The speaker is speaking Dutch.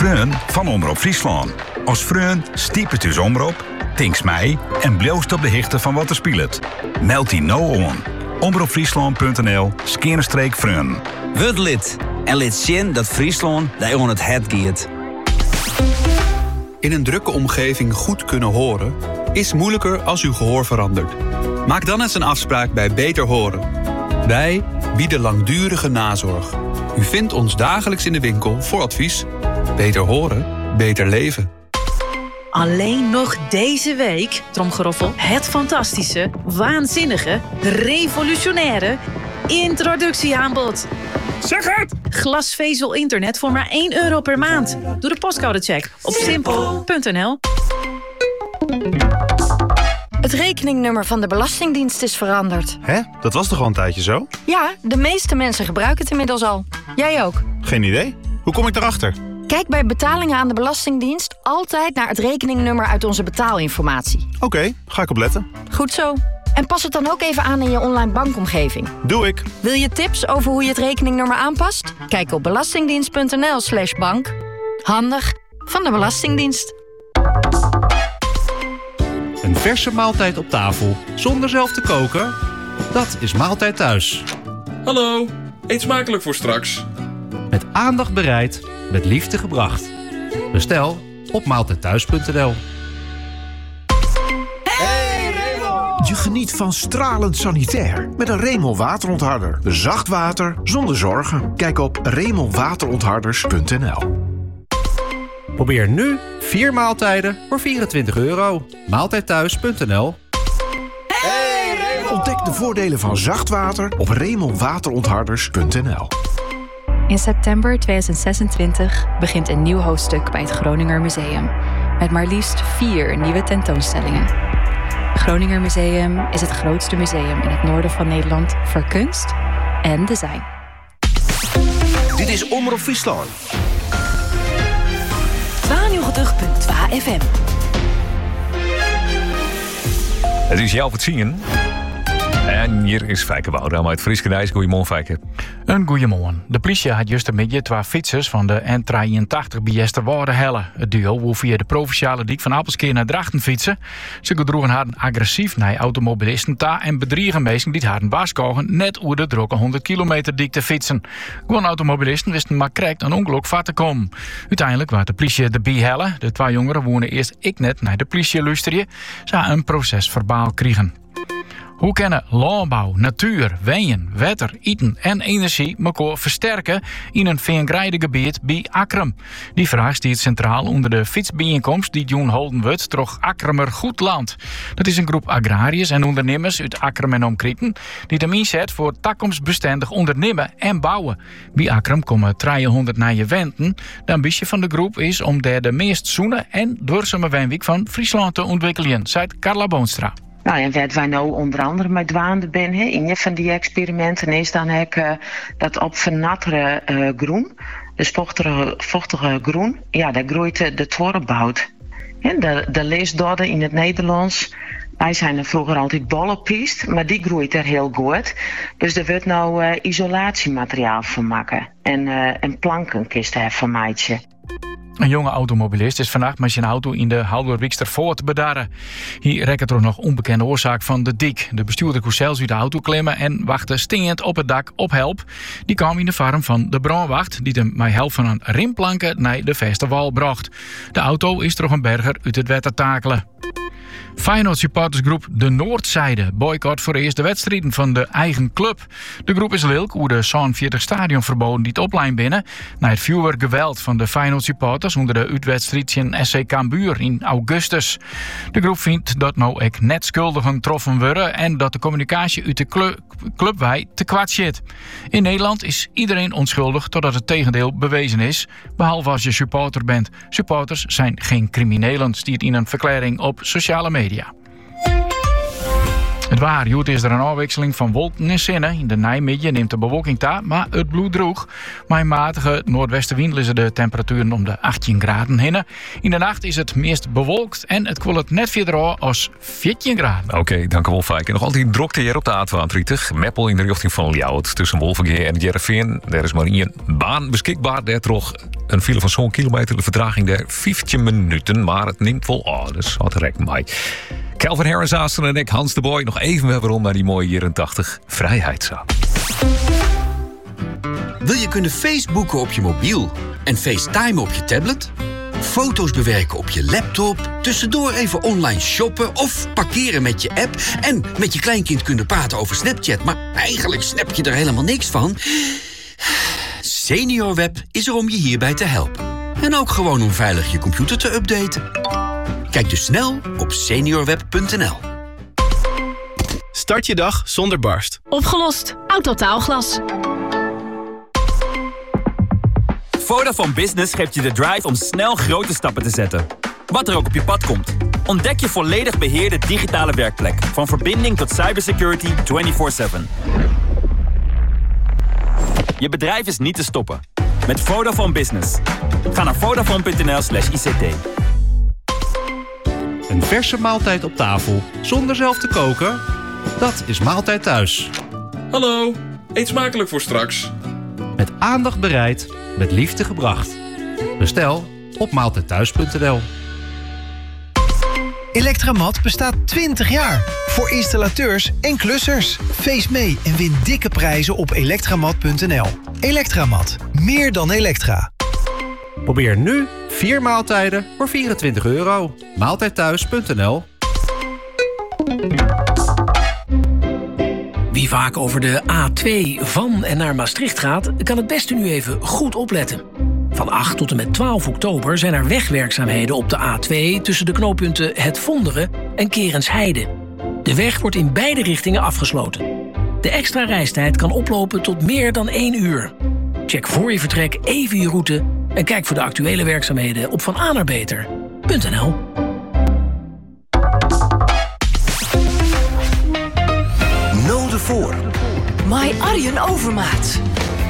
Freun van Omroep Friesland. Als Freun stiepet uw omroep, tinks mij en bloost op de hichte van wat er speelt. Meld die nou aan. omroepfriesland.nl/Freun. Word lid en laat zien dat Friesland daar on het het giet. In een drukke omgeving goed kunnen horen is moeilijker als uw gehoor verandert. Maak dan eens een afspraak bij Beter Horen. Wij bieden langdurige nazorg. U vindt ons dagelijks in de winkel voor advies. Beter horen, beter leven. Alleen nog deze week, tromgeroffel, het fantastische, waanzinnige, revolutionaire introductieaanbod. Zeg het! Glasvezel internet voor maar €1 per maand. Doe de postcodecheck op simpel.nl. Het rekeningnummer van de Belastingdienst is veranderd. Hè? Dat was toch al een tijdje zo? Ja, de meeste mensen gebruiken het inmiddels al. Jij ook. Geen idee. Hoe kom ik daarachter? Kijk bij betalingen aan de Belastingdienst altijd naar het rekeningnummer uit onze betaalinformatie. Oké, ga ik op letten. Goed zo. En pas het dan ook even aan in je online bankomgeving. Doe ik. Wil je tips over hoe je het rekeningnummer aanpast? Kijk op belastingdienst.nl/bank. Handig van de Belastingdienst. Een verse maaltijd op tafel, zonder zelf te koken? Dat is Maaltijd Thuis. Hallo, eet smakelijk voor straks. Met aandacht bereid, met liefde gebracht. Bestel op maaltijdthuis.nl. Je geniet van stralend sanitair met een Remel waterontharder. Zacht water zonder zorgen. Kijk op remelwaterontharders.nl. Probeer nu 4 maaltijden voor €24. Maaltijdthuis.nl. Ontdek de voordelen van zacht water op remelwaterontharders.nl. In september 2026 begint een nieuw hoofdstuk bij het Groninger Museum. Met maar liefst 4 nieuwe tentoonstellingen. Het Groninger Museum is het grootste museum in het noorden van Nederland voor kunst en design. Dit is Omroep Friesland. 92.2 FM. Het is jou het zingen. En hier is Fijke Wouda uit Frieskenijs. Goedemorgen, Fijke. Een goeiemorgen. De politie had juist een beetje 2 fietsers van de N83 bij Jesterwoude hellen. Het duo woe via de provinciale dik van Appelskeer naar Drachten fietsen. Ze gedroegen hadden agressief naar automobilisten en bedriegen mensen die hadden waarschuwen net hoe de drukke 100 kilometer dik te fietsen. Gewoon automobilisten wisten maar correct een ongeluk van te komen. Uiteindelijk was de politie erbij hellen. De 2 jongeren wonen eerst ik net naar de politie luisteren. Ze een proces verbaal kregen. Hoe kunnen landbouw, natuur, weeën, water, eten en energie elkaar versterken in een veengrijde gebied bij Akrum? Die vraag staat centraal onder de fietsbijeenkomst die Joen holden wordt toch Akrumer Goed Land. Dat is een groep agrariërs en ondernemers uit Akrum en omkreten die de inzet voor toekomstbestendig ondernemen en bouwen. Bij Akrum komen 300 naar je wenten. De ambitie van de groep is om daar de meest zoene en duurzame wijnwijk van Friesland te ontwikkelen, zei Carla Boonstra. Nou, en wat wij nou onder andere met dwaande ben, in een van die experimenten is dan dat op vernattere groen, dus vochtige groen, ja, daar groeit de tworrenbout. De leesdodden in het Nederlands. Wij zijn er vroeger altijd bollepiest, maar die groeit er heel goed. Dus er wordt nou isolatiemateriaal van maken en plankenkisten van maatje. Een jonge automobilist is vannacht met zijn auto in de Houderwijkstervoort bedarren. Hier rekt er nog onbekende oorzaak van de dik. De bestuurder kon zelfs uit de auto klimmen en wachtte stingend op het dak op help. Die kwam in de farm van de brandwacht, die hem met help van een rimplanken naar de verste wal bracht. De auto is toch een berger uit het wetter takelen. Feyenoord supportersgroep De Noordzijde boycott voor eerst de wedstrijden van de eigen club. De groep is lilk hoe de 40 stadionverboden die het oplijn binnen na het vuurwerkgeweld van de Feyenoord supporters onder de uitwedstrijd in SC Cambuur in augustus. De groep vindt dat nou ook net schuldigen getroffen worden en dat de communicatie uit de clubwij te kwad zit. In Nederland is iedereen onschuldig totdat het tegendeel bewezen is, behalve als je supporter bent. Supporters zijn geen criminelen, stiert in een verklaring op sociale media. Het waar, Joet is er een afwisseling van wolken en zinnen. In de nijmiddag neemt de bewolking daar, maar het bloed droeg. Maar in matige noordwestenwind liggen de temperaturen om de 18 graden heen. In de nacht is het meest bewolkt en het koelt net verder als 14 graden. Oké, dank u wel, Fijke. Nog altijd drukte hier op de A32. Meppel in de richting van Ljouwert tussen Wolvengeer en Jereveen. Er is maar één baan beschikbaar. Daar toch een file van zo'n kilometer. De vertraging daar 15 minuten. Maar het neemt vol. Dus wat rek mij. Calvin Harris, Aasten en ik, Hans de Boy. Nog even weer rond naar die mooie 84 vrijheidszaal. Wil je kunnen Facebooken op je mobiel en FaceTime op je tablet? Foto's bewerken op je laptop, tussendoor even online shoppen of parkeren met je app en met je kleinkind kunnen praten over Snapchat, maar eigenlijk snap je er helemaal niks van? SeniorWeb is er om je hierbij te helpen. En ook gewoon om veilig je computer te updaten. Kijk dus snel op seniorweb.nl. Start je dag zonder barst. Opgelost. Autotaalglas. Vodafone Business geeft je de drive om snel grote stappen te zetten. Wat er ook op je pad komt. Ontdek je volledig beheerde digitale werkplek. Van verbinding tot cybersecurity 24/7. Je bedrijf is niet te stoppen. Met Vodafone Business. Ga naar vodafone.nl/ICT. Een verse maaltijd op tafel zonder zelf te koken? Dat is Maaltijd Thuis. Hallo, eet smakelijk voor straks. Met aandacht bereid, met liefde gebracht. Bestel op maaltijdthuis.nl. Electramat bestaat 20 jaar. Voor installateurs en klussers. Feest mee en win dikke prijzen op elektramat.nl. Electramat. Meer dan elektra. Probeer nu 4 maaltijden voor €24. Maaltijdthuis.nl. Wie vaak over de A2 van en naar Maastricht gaat, kan het beste nu even goed opletten. Van 8 tot en met 12 oktober zijn er wegwerkzaamheden op de A2 tussen de knooppunten Het Vonderen en Kerensheide. De weg wordt in beide richtingen afgesloten. De extra reistijd kan oplopen tot meer dan 1 uur. Check voor je vertrek even je route en kijk voor de actuele werkzaamheden op vananerbeter.nl. Node voor. My Arjen Overmaat.